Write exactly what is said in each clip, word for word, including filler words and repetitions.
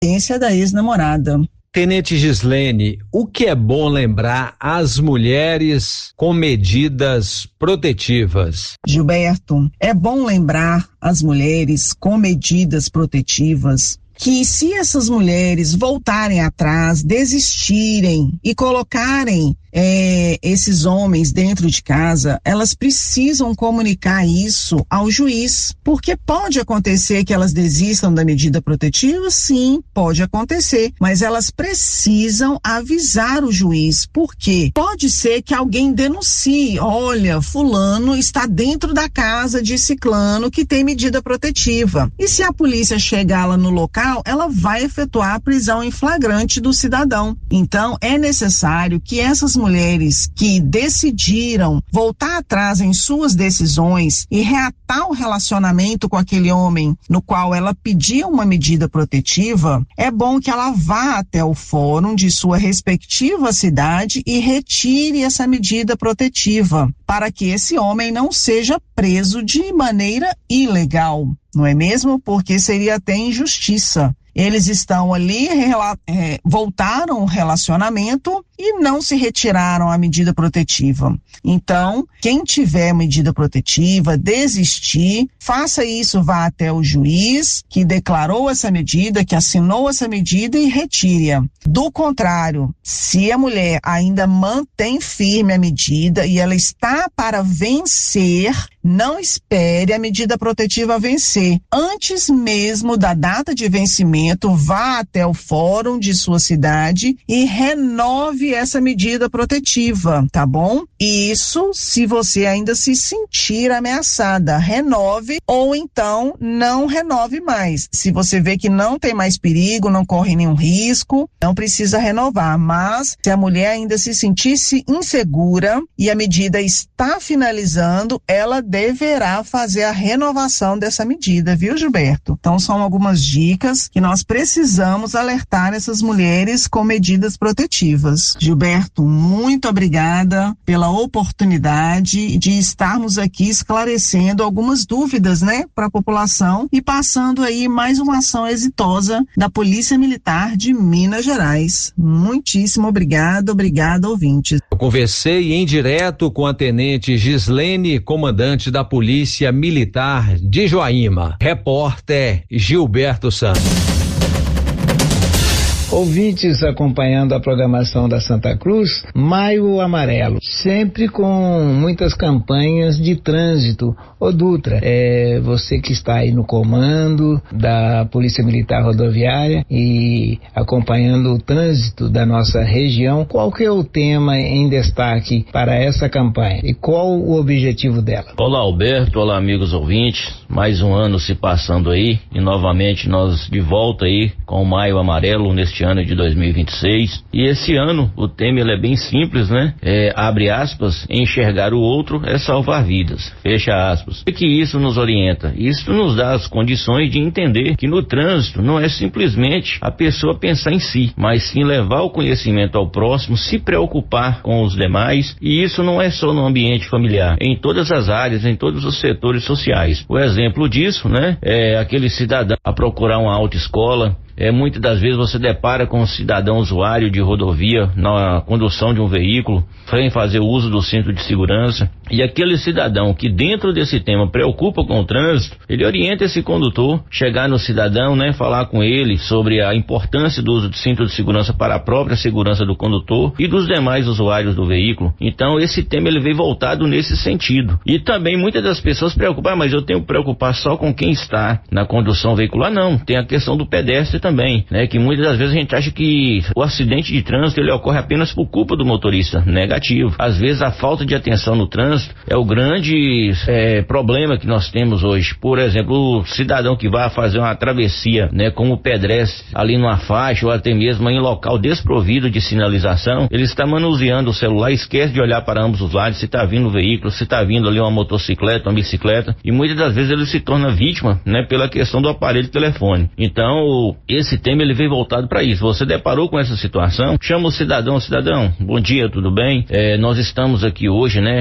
da ex-namorada. Tenente Gislene, o que é bom lembrar as mulheres com medidas protetivas? Gilberto, é bom lembrar as mulheres com medidas protetivas que, se essas mulheres voltarem atrás, desistirem e colocarem é, esses homens dentro de casa, elas precisam comunicar isso ao juiz, porque pode acontecer que elas desistam da medida protetiva, sim, pode acontecer, mas elas precisam avisar o juiz, porque pode ser que alguém denuncie, olha, fulano está dentro da casa de ciclano que tem medida protetiva, e se a polícia chegar lá no local, ela vai efetuar a prisão em flagrante do cidadão. Então, é necessário que essas mulheres que decidiram voltar atrás em suas decisões e reatar o relacionamento com aquele homem no qual ela pediu uma medida protetiva, é bom que ela vá até o fórum de sua respectiva cidade e retire essa medida protetiva, para que esse homem não seja preso de maneira ilegal, não é mesmo? Porque seria até injustiça. Eles estão ali, é, voltaram o relacionamento e não se retiraram a medida protetiva. Então, quem tiver medida protetiva, desistir, faça isso, vá até o juiz que declarou essa medida, que assinou essa medida e retire-a. Do contrário, se a mulher ainda mantém firme a medida e ela está para vencer, não espere a medida protetiva vencer. Antes mesmo da data de vencimento, vá até o fórum de sua cidade e renove essa medida protetiva, tá bom? Isso se você ainda se sentir ameaçada, renove, ou então não renove mais. Se você vê que não tem mais perigo, não corre nenhum risco, não precisa renovar, mas se a mulher ainda se sentisse insegura e a medida está finalizando, ela deverá fazer a renovação dessa medida, viu, Gilberto? Então são algumas dicas que nós precisamos alertar essas mulheres com medidas protetivas. Gilberto, muito obrigada pela oportunidade de estarmos aqui esclarecendo algumas dúvidas, né, para a população e passando aí mais uma ação exitosa da Polícia Militar de Minas Gerais. Muitíssimo obrigado, obrigada, ouvintes. Eu conversei em direto com a Tenente Gislene, comandante da Polícia Militar de Joaíma. Repórter Gilberto Santos. Ouvintes acompanhando a programação da Santa Cruz, Maio Amarelo, sempre com muitas campanhas de trânsito. Ô Dutra, é você que está aí no comando da Polícia Militar Rodoviária e acompanhando o trânsito da nossa região, qual que é o tema em destaque para essa campanha e qual o objetivo dela? Olá Alberto, olá amigos ouvintes, mais um ano se passando aí e novamente nós de volta aí com o Maio Amarelo neste ano de dois mil e vinte e seis, e esse ano o tema ele é bem simples, né? É, abre aspas, enxergar o outro é salvar vidas, fecha aspas. O que isso nos orienta? Isso nos dá as condições de entender que no trânsito não é simplesmente a pessoa pensar em si, mas sim levar o conhecimento ao próximo, se preocupar com os demais, e isso não é só no ambiente familiar, é em todas as áreas, em todos os setores sociais. O exemplo disso, né? É aquele cidadão a procurar uma autoescola. É, muitas das vezes você depara com um cidadão usuário de rodovia na condução de um veículo, sem fazer uso do cinto de segurança, e aquele cidadão que dentro desse tema preocupa com o trânsito, ele orienta esse condutor, chegar no cidadão, né, falar com ele sobre a importância do uso do cinto de segurança para a própria segurança do condutor e dos demais usuários do veículo. Então esse tema ele vem voltado nesse sentido. E também muitas das pessoas preocupam, ah, mas eu tenho que preocupar só com quem está na condução veicular. Não, tem a questão do pedestre também, né, que muitas das vezes a gente acha que o acidente de trânsito ele ocorre apenas por culpa do motorista. Negativo. Às vezes a falta de atenção no trânsito é o grande é, problema que nós temos hoje. Por exemplo, o cidadão que vai fazer uma travessia, né, como pedestre ali numa faixa ou até mesmo em local desprovido de sinalização, ele está manuseando o celular, esquece de olhar para ambos os lados, se está vindo um veículo, se está vindo ali uma motocicleta, uma bicicleta, e muitas das vezes ele se torna vítima, né, pela questão do aparelho de telefone. Então, esse tema ele veio voltado para isso. Você deparou com essa situação? Chama o cidadão, cidadão, bom dia, tudo bem? É, nós estamos aqui hoje, né, precavidos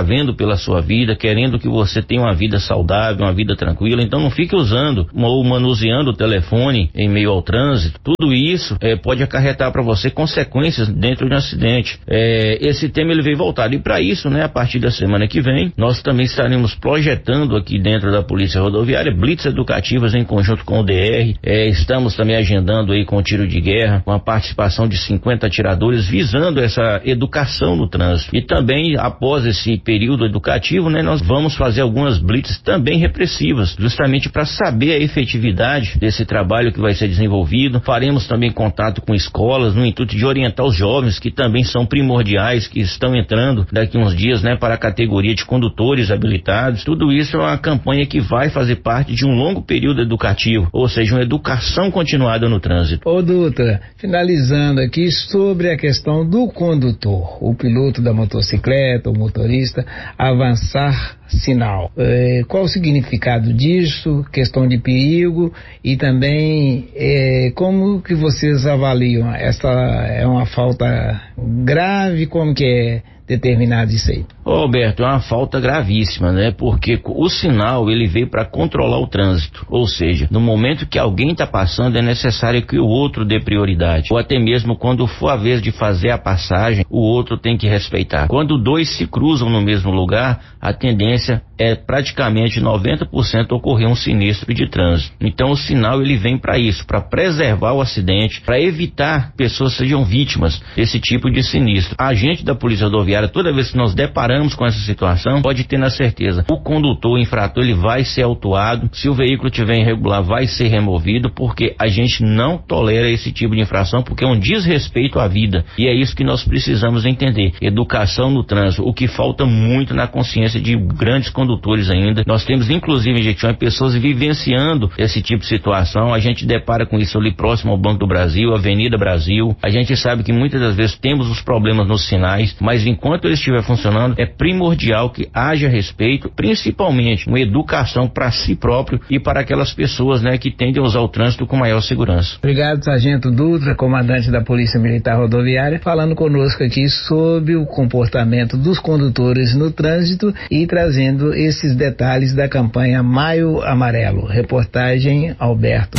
vendo pela sua vida, querendo que você tenha uma vida saudável, uma vida tranquila. Então não fique usando ou manuseando o telefone em meio ao trânsito. Tudo isso é, pode acarretar para você consequências dentro de um acidente. É, esse tema ele veio voltado, e para isso, né, a partir da semana que vem, nós também estaremos projetando aqui dentro da Polícia Rodoviária blitz educativas em conjunto com o D R. É, estamos também agendando aí com o tiro de guerra, com a participação de cinquenta atiradores, visando essa educação no trânsito. E também, após esse período educativo, né, nós vamos fazer algumas blitz também repressivas, justamente para saber a efetividade desse trabalho que vai ser desenvolvido. Faremos também contato com escolas no intuito de orientar os jovens, que também são primordiais, que estão entrando daqui uns dias, né, para a categoria de condutores habilitados. Tudo isso é uma campanha que vai fazer parte de um longo período educativo, ou seja, uma educação continuada no trânsito. Ô Dutra, finalizando aqui sobre a questão do condutor, o piloto da motocicleta, o motorista, avançar sinal. É, qual o significado disso, questão de perigo, e também é, como que vocês avaliam? Essa é uma falta grave, como que é determinado isso aí? Ô Alberto, é uma falta gravíssima, né? Porque o sinal, ele veio para controlar o trânsito, ou seja, no momento que alguém está passando, é necessário que o outro dê prioridade, ou até mesmo quando for a vez de fazer a passagem, o outro tem que respeitar. Quando dois se cruzam no mesmo lugar, a tendência é praticamente noventa por cento ocorrer um sinistro de trânsito. Então o sinal, ele vem para isso, para preservar o acidente, para evitar que pessoas sejam vítimas desse tipo de sinistro. A agente da Polícia Rodoviária, toda vez que nós deparamos com essa situação, pode ter na certeza, o condutor, o infrator, ele vai ser autuado. Se o veículo tiver irregular, vai ser removido, porque a gente não tolera esse tipo de infração, porque é um desrespeito à vida, e é isso que nós precisamos entender. Educação no trânsito, o que falta muito na consciência de grandes condutores ainda. Nós temos inclusive em Jequitinhonha pessoas vivenciando esse tipo de situação. A gente depara com isso ali próximo ao Banco do Brasil, Avenida Brasil. A gente sabe que muitas das vezes temos os problemas nos sinais, mas enquanto ele estiver funcionando, é primordial que haja respeito, principalmente uma educação para si próprio e para aquelas pessoas, né, que tendem a usar o trânsito com maior segurança. Obrigado, Sargento Dutra, comandante da Polícia Militar Rodoviária, falando conosco aqui sobre o comportamento dos condutores no trânsito e trazendo esses detalhes da campanha Maio Amarelo. Reportagem Alberto.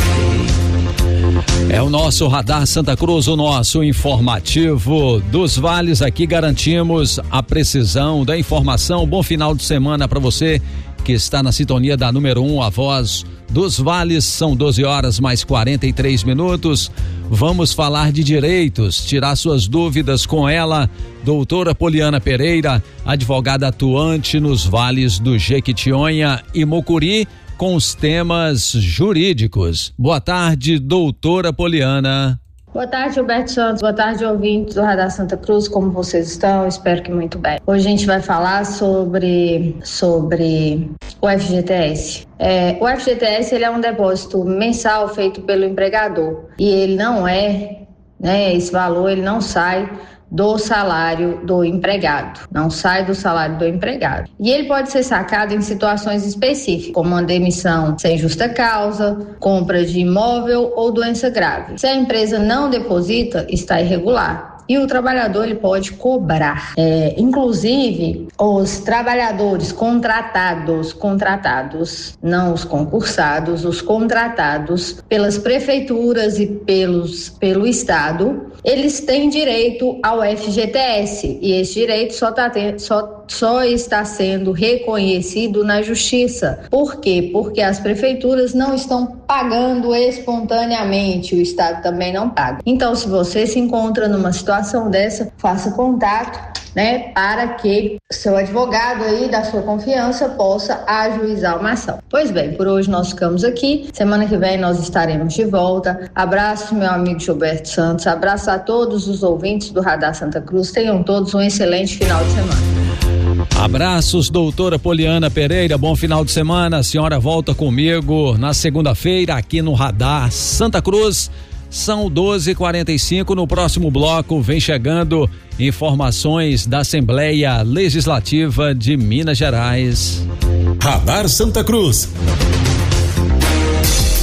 É o nosso Radar Santa Cruz, o nosso informativo dos vales. Aqui garantimos a precisão da informação. Bom final de semana para você que está na sintonia da número um, a voz dos vales. São doze horas mais quarenta e três minutos. Vamos falar de direitos, tirar suas dúvidas com ela, doutora Poliana Pereira, advogada atuante nos vales do Jequitinhonha e Mucuri, com os temas jurídicos. Boa tarde, doutora Poliana. Boa tarde, Gilberto Santos. Boa tarde, ouvintes do Radar Santa Cruz. Como vocês estão? Espero que muito bem. Hoje a gente vai falar sobre, sobre o F G T S. É, o F G T S ele é um depósito mensal feito pelo empregador. E ele não é, né, esse valor ele não sai do salário do empregado, não sai do salário do empregado. E ele pode ser sacado em situações específicas, como uma demissão sem justa causa, compra de imóvel ou doença grave. Se a empresa não deposita, está irregular. E o trabalhador ele pode cobrar. É, inclusive, os trabalhadores contratados, contratados, não os concursados, os contratados pelas prefeituras e pelos, pelo Estado, eles têm direito ao F G T S. E esse direito só, tá ten, só, só está sendo reconhecido na Justiça. Por quê? Porque as prefeituras não estão pagando espontaneamente, o Estado também não paga. Então, se você se encontra numa situação dessa, faça contato, né, para que seu advogado aí da sua confiança possa ajuizar uma ação. Pois bem, por hoje nós ficamos aqui. Semana que vem nós estaremos de volta. Abraço, meu amigo Gilberto Santos. Abraço a todos os ouvintes do Radar Santa Cruz. Tenham todos um excelente final de semana. Abraços, doutora Poliana Pereira, bom final de semana. A senhora volta comigo na segunda-feira aqui no Radar Santa Cruz. São doze e quarenta e cinco. No próximo bloco vem chegando informações da Assembleia Legislativa de Minas Gerais. Radar Santa Cruz.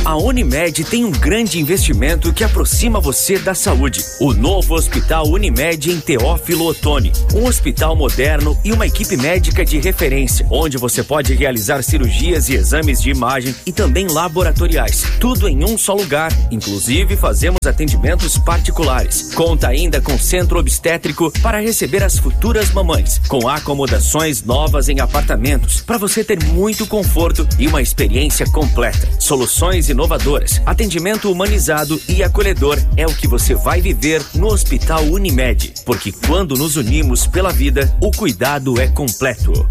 A Unimed tem um grande investimento que aproxima você da saúde. O novo Hospital Unimed em Teófilo Otoni. Um hospital moderno e uma equipe médica de referência, onde você pode realizar cirurgias e exames de imagem e também laboratoriais. Tudo em um só lugar. Inclusive, fazemos atendimentos particulares. Conta ainda com centro obstétrico para receber as futuras mamães, com acomodações novas em apartamentos, para você ter muito conforto e uma experiência completa. Soluções inovadoras, atendimento humanizado e acolhedor é o que você vai viver no Hospital Unimed, porque quando nos unimos pela vida, o cuidado é completo.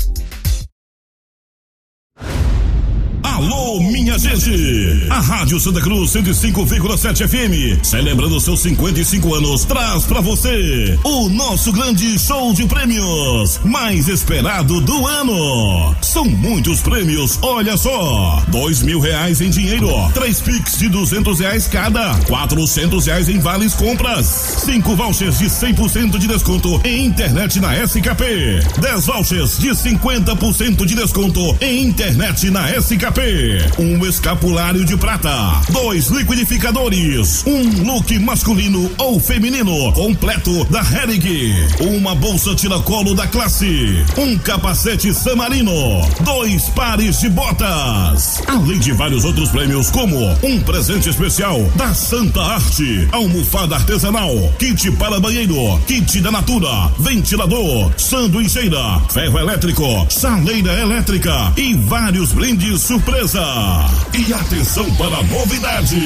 Alô, minha gente! A Rádio Santa Cruz cento e cinco vírgula sete F M, celebrando seus cinquenta e cinco anos, traz pra você o nosso grande show de prêmios mais esperado do ano. São muitos prêmios, olha só: dois mil reais em dinheiro, três Pix de duzentos reais cada, quatrocentos reais em vales compras, cinco vouchers de cem por cento de desconto em internet na S K P, dez vouchers de cinquenta por cento de desconto em internet na S K P. Um escapulário de prata, dois liquidificadores, um look masculino ou feminino completo da Hering, uma bolsa tiracolo da Classe, um capacete Samarino, dois pares de botas, além de vários outros prêmios, como um presente especial da Santa Arte, almofada artesanal, kit para banheiro, kit da Natura, ventilador, sanduicheira, ferro elétrico, chaleira elétrica e vários brindes surpresa. E atenção para a novidade: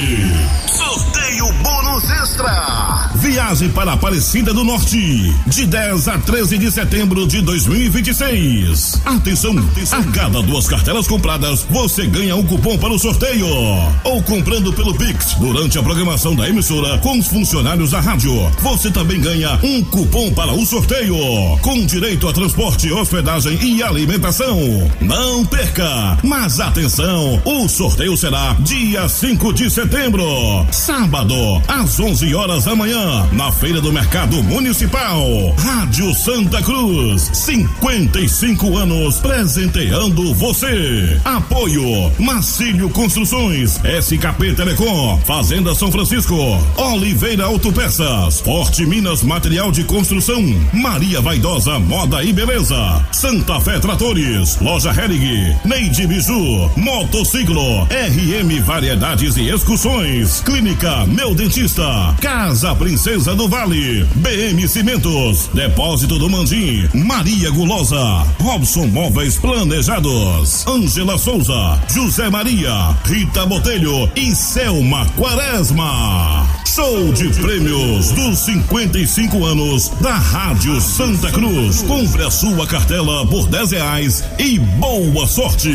sorteio bônus extra. Viagem para Aparecida do Norte, de dez a treze de setembro de dois mil e vinte e seis. Atenção, atenção, a cada duas cartelas compradas, você ganha um cupom para o sorteio. Ou comprando pelo Pix, durante a programação da emissora com os funcionários da rádio, você também ganha um cupom para o sorteio, com direito a transporte, hospedagem e alimentação. Não perca, mas atenção, o sorteio será dia cinco de setembro, sábado, às onze horas da manhã, na Feira do Mercado Municipal. Rádio Santa Cruz, cinquenta e cinco anos presenteando você. Apoio Marcílio Construções, S K P Telecom, Fazenda São Francisco, Oliveira Autopeças, Forte Minas Material de Construção, Maria Vaidosa Moda e Beleza, Santa Fé Tratores, Loja Hering, Neide Biju, Motociclo, R M Variedades e Excursões, Clínica Meu Dentista, Casa Princesa do Vale, B M Cimentos, Depósito do Mandim, Maria Gulosa, Robson Móveis Planejados, Ângela Souza, José Maria, Rita Botelho e Selma Quaresma. Show de prêmios dos cinquenta e cinco anos da Rádio Santa Cruz. Compre a sua cartela por dez reais e boa sorte.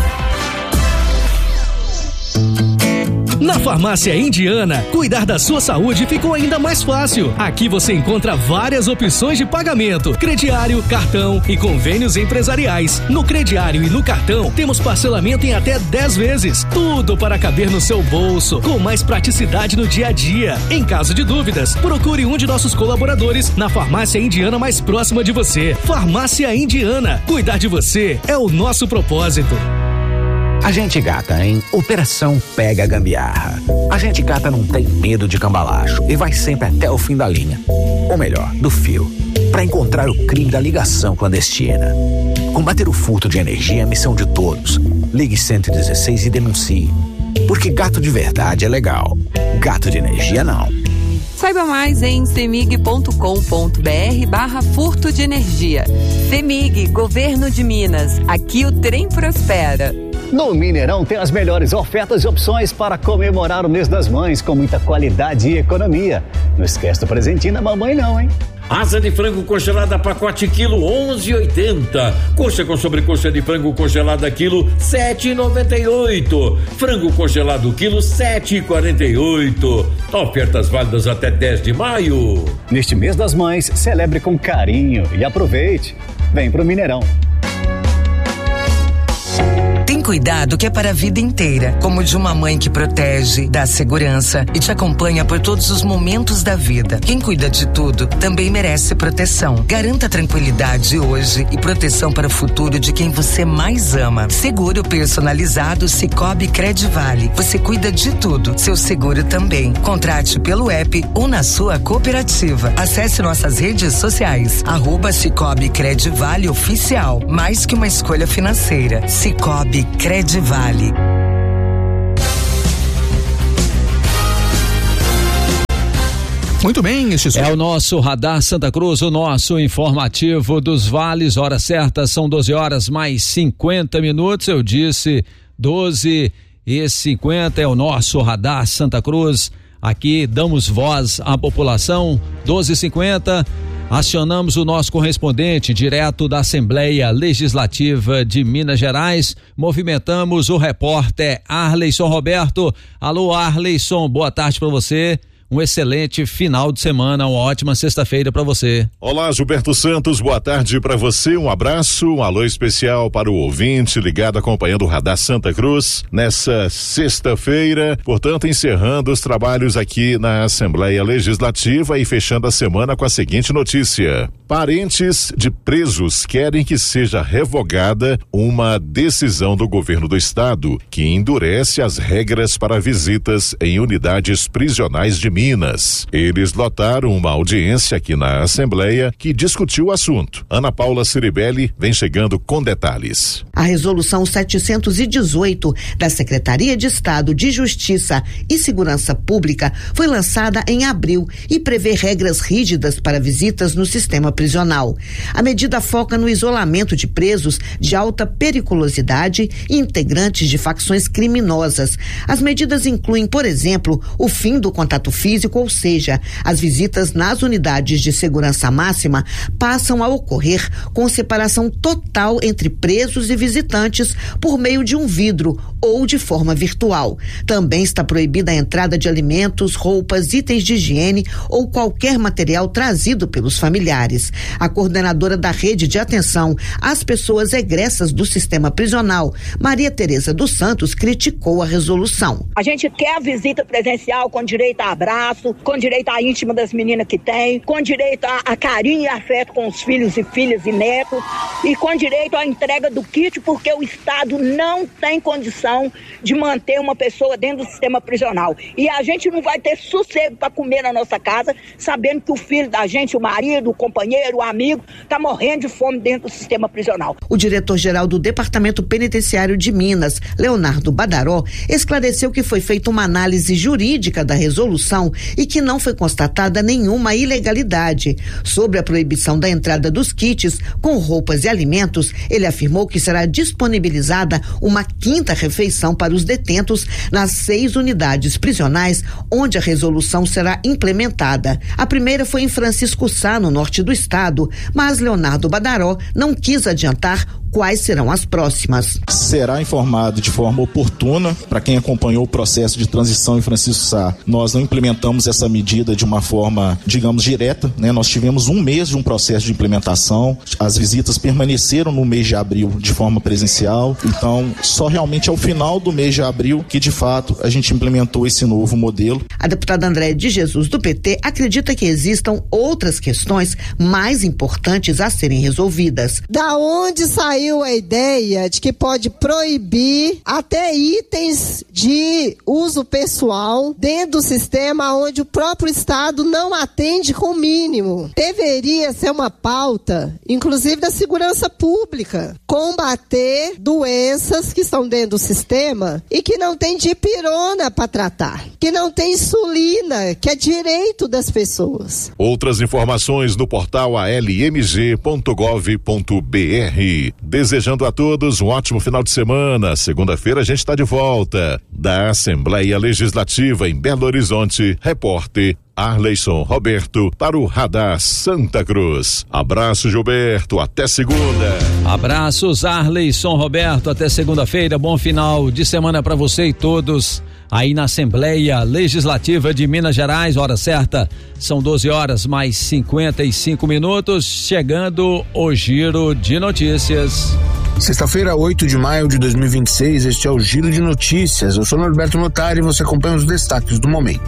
Na Farmácia Indiana, cuidar da sua saúde ficou ainda mais fácil. Aqui você encontra várias opções de pagamento: crediário, cartão e convênios empresariais. No crediário e no cartão, temos parcelamento em até dez vezes. Tudo para caber no seu bolso, com mais praticidade no dia a dia. Em caso de dúvidas, procure um de nossos colaboradores na Farmácia Indiana mais próxima de você. Farmácia Indiana, cuidar de você é o nosso propósito. A gente gata, hein? Operação Pega a Gambiarra. A gente gata não tem medo de cambalacho e vai sempre até o fim da linha. Ou melhor, do fio. Para encontrar o crime da ligação clandestina. Combater o furto de energia é a missão de todos. Ligue cento e dezesseis e denuncie. Porque gato de verdade é legal. Gato de energia não. Saiba mais em semig ponto com ponto br barra furto de energia. Semig, Governo de Minas. Aqui o trem prospera. No Mineirão tem as melhores ofertas e opções para comemorar o mês das mães com muita qualidade e economia. Não esquece do presentinho da mamãe não, hein? Asa de frango congelada pacote quilo onze e oitenta. Coxa com sobrecoxa de frango congelada quilo sete e noventa e oito. Frango congelado quilo sete e quarenta e oito. Ofertas válidas até dez de maio. Neste mês das mães, celebre com carinho e aproveite. Vem pro Mineirão. Tem cuidado que é para a vida inteira, como de uma mãe que protege, dá segurança e te acompanha por todos os momentos da vida. Quem cuida de tudo também merece proteção. Garanta tranquilidade hoje e proteção para o futuro de quem você mais ama. Seguro personalizado Sicoob Credivale. Você cuida de tudo, seu seguro também. Contrate pelo app ou na sua cooperativa. Acesse nossas redes sociais. Arroba Sicoob Credivale Oficial. Mais que uma escolha financeira. Sicoob Credivale. Muito bem, esse é o nosso Radar Santa Cruz, o nosso informativo dos vales. Hora certa, são doze horas mais cinquenta minutos. Eu disse doze e cinquenta é o nosso Radar Santa Cruz. Aqui damos voz à população. doze e cinquenta. Acionamos o nosso correspondente direto da Assembleia Legislativa de Minas Gerais. Movimentamos o repórter Arleison Roberto. Alô, Arleison, boa tarde para você. Um excelente final de semana, uma ótima sexta-feira para você. Olá, Gilberto Santos, boa tarde para você, um abraço, um alô especial para o ouvinte ligado acompanhando o Radar Santa Cruz nessa sexta-feira, portanto encerrando os trabalhos aqui na Assembleia Legislativa e fechando a semana com a seguinte notícia: parentes de presos querem que seja revogada uma decisão do governo do estado que endurece as regras para visitas em unidades prisionais de Minas. Eles lotaram uma audiência aqui na Assembleia que discutiu o assunto. Ana Paula Ciribelli vem chegando com detalhes. A resolução setecentos e dezoito da Secretaria de Estado de Justiça e Segurança Pública foi lançada em abril e prevê regras rígidas para visitas no sistema prisional. A medida foca no isolamento de presos de alta periculosidade e integrantes de facções criminosas. As medidas incluem, por exemplo, o fim do contato físico físico, ou seja, as visitas nas unidades de segurança máxima passam a ocorrer com separação total entre presos e visitantes por meio de um vidro ou de forma virtual. Também está proibida a entrada de alimentos, roupas, itens de higiene ou qualquer material trazido pelos familiares. A coordenadora da rede de atenção às pessoas egressas do sistema prisional, Maria Tereza dos Santos, criticou a resolução. A gente quer a visita presencial com direito a abraço, com direito à íntima das meninas que tem, com direito a, a carinho e afeto com os filhos e filhas e netos, e com direito à entrega do kit, porque o Estado não tem condição de manter uma pessoa dentro do sistema prisional. E a gente não vai ter sossego para comer na nossa casa, sabendo que o filho da gente, o marido, o companheiro, o amigo, está morrendo de fome dentro do sistema prisional. O diretor-geral do Departamento Penitenciário de Minas, Leonardo Badaró, esclareceu que foi feita uma análise jurídica da resolução e que não foi constatada nenhuma ilegalidade. Sobre a proibição da entrada dos kits com roupas e alimentos, ele afirmou que será disponibilizada uma quinta refeição para os detentos nas seis unidades prisionais onde a resolução será implementada. A primeira foi em Francisco Sá, no norte do estado, mas Leonardo Badaró não quis adiantar quais serão as próximas. Será informado de forma oportuna para quem acompanhou o processo de transição em Francisco Sá. Nós não implementamos essa medida de uma forma, digamos, direta, né? Nós tivemos um mês de um processo de implementação, as visitas permaneceram no mês de abril de forma presencial, então só realmente ao final do mês de abril que de fato a gente implementou esse novo modelo. A deputada Andréia de Jesus do P T acredita que existam outras questões mais importantes a serem resolvidas. Da onde saiu a ideia de que pode proibir até itens de uso pessoal dentro do sistema onde o próprio Estado não atende com o mínimo? Deveria ser uma pauta, inclusive da segurança pública, combater doenças que estão dentro do sistema e que não tem dipirona para tratar, que não tem insulina, que é direito das pessoas. Outras informações no portal a l m g ponto gov ponto b r. Desejando a todos um ótimo final de semana. Segunda-feira a gente está de volta. Da Assembleia Legislativa em Belo Horizonte, repórter Arleison Roberto para o Radar Santa Cruz. Abraço, Gilberto, até segunda. Abraços, Arleison Roberto, até segunda-feira. Bom final de semana para você e todos aí na Assembleia Legislativa de Minas Gerais. Hora certa, são doze horas mais cinquenta e cinco minutos. Chegando o giro de notícias. Sexta-feira, oito de maio de dois mil e vinte e seis, este é o Giro de Notícias. Eu sou Norberto Notari e você acompanha os destaques do momento.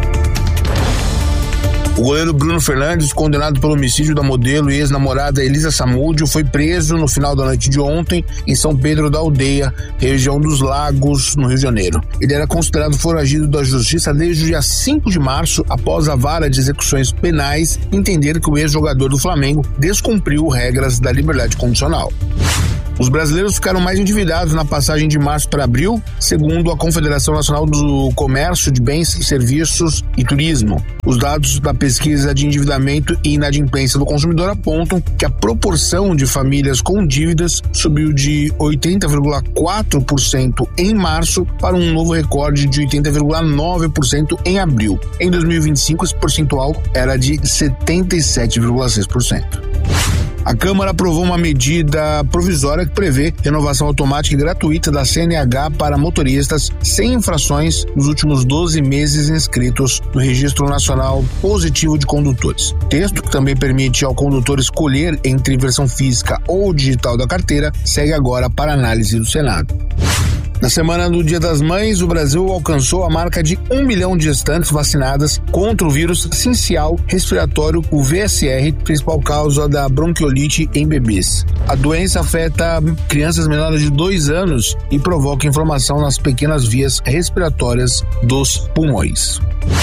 O goleiro Bruno Fernandes, condenado pelo homicídio da modelo e ex-namorada Elisa Samúdio, foi preso no final da noite de ontem em São Pedro da Aldeia, região dos Lagos, no Rio de Janeiro. Ele era considerado foragido da justiça desde o dia cinco de março, após a vara de execuções penais entender que o ex-jogador do Flamengo descumpriu regras da liberdade condicional. Os brasileiros ficaram mais endividados na passagem de março para abril, segundo a Confederação Nacional do Comércio de Bens, Serviços e Turismo. Os dados da pesquisa de endividamento e inadimplência do consumidor apontam que a proporção de famílias com dívidas subiu de oitenta vírgula quatro por cento em março para um novo recorde de oitenta vírgula nove por cento em abril. Em dois mil e vinte e cinco, esse percentual era de setenta e sete vírgula seis por cento. A Câmara aprovou uma medida provisória que prevê renovação automática e gratuita da C N H para motoristas sem infrações nos últimos doze meses inscritos no Registro Nacional Positivo de Condutores. Texto, que também permite ao condutor escolher entre versão física ou digital da carteira, segue agora para análise do Senado. Na semana do Dia das Mães, o Brasil alcançou a marca de um milhão de gestantes vacinadas contra o vírus sincial respiratório, o V S R, principal causa da bronquiolite em bebês. A doença afeta crianças menores de dois anos e provoca inflamação nas pequenas vias respiratórias dos pulmões.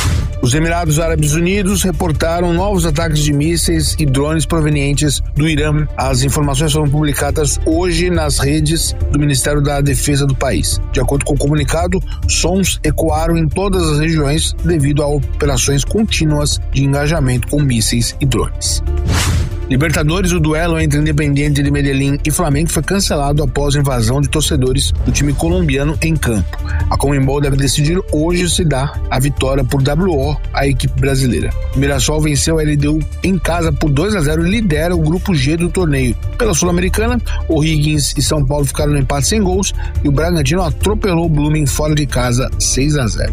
Os Emirados Árabes Unidos reportaram novos ataques de mísseis e drones provenientes do Irã. As informações foram publicadas hoje nas redes do Ministério da Defesa do país. De acordo com o comunicado, sons ecoaram em todas as regiões devido a operações contínuas de engajamento com mísseis e drones. Libertadores, o duelo entre Independiente de Medellín e Flamengo foi cancelado após a invasão de torcedores do time colombiano em campo. A Conmebol deve decidir hoje se dá a vitória por W O à equipe brasileira. O Mirassol venceu a L D U em casa por dois a zero e lidera o grupo G do torneio. Pela Sul-Americana, o Higgins e São Paulo ficaram no empate sem gols e o Bragantino atropelou o Blumen fora de casa seis a zero.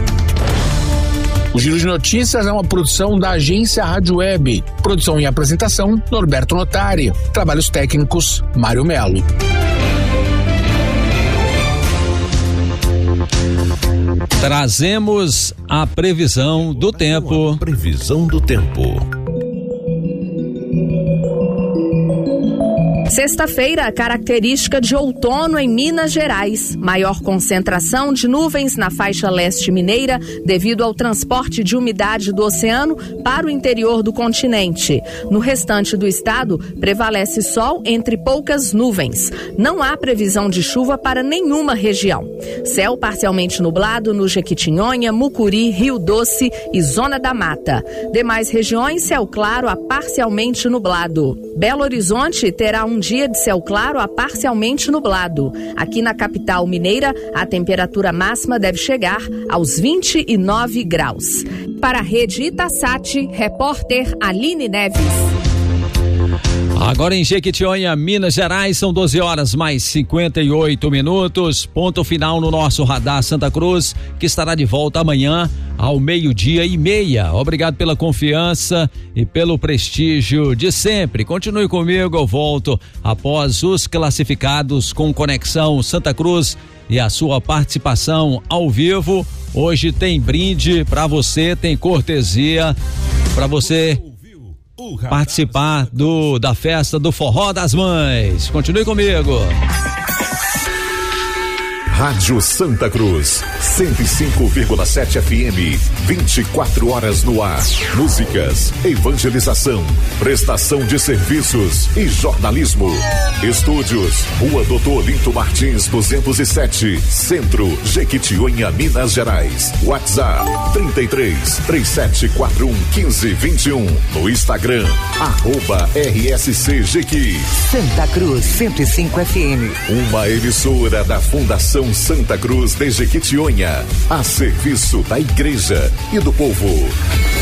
O Giro de Notícias é uma produção da agência Rádio Web. Produção e apresentação, Norberto Notari. Trabalhos técnicos, Mário Melo. Trazemos a previsão do tempo. Previsão do tempo. Sexta-feira, característica de outono em Minas Gerais. Maior concentração de nuvens na faixa leste mineira devido ao transporte de umidade do oceano para o interior do continente. No restante do estado, prevalece sol entre poucas nuvens. Não há previsão de chuva para nenhuma região. Céu parcialmente nublado no Jequitinhonha, Mucuri, Rio Doce e Zona da Mata. Demais regiões, céu claro a parcialmente nublado. Belo Horizonte terá um dia de céu claro a parcialmente nublado. Aqui na capital mineira, a temperatura máxima deve chegar aos vinte e nove graus. Para a rede Itasat, repórter Aline Neves. Agora em Jequitinhonha, Minas Gerais, são doze horas mais cinquenta e oito minutos. Ponto final no nosso Radar Santa Cruz, que estará de volta amanhã ao meio-dia e meia. Obrigado pela confiança e pelo prestígio de sempre. Continue comigo, eu volto após os classificados com Conexão Santa Cruz e a sua participação ao vivo. Hoje tem brinde para você, tem cortesia para você participar do da festa do Forró das Mães. Continue comigo. Rádio Santa Cruz, cento e cinco vírgula sete F M, vinte e quatro horas no ar. Músicas, evangelização, prestação de serviços e jornalismo. Estúdios, Rua Doutor Olinto Martins, duzentos e sete, Centro, Jequitinhonha, Minas Gerais. WhatsApp, trinta e três, três sete quatro um, quinze, vinte e um. No Instagram, arroba R S C Jequi. Santa Cruz, cento e cinco F M. Uma emissora da Fundação Santa Cruz de Jequitinhonha, a serviço da igreja e do povo.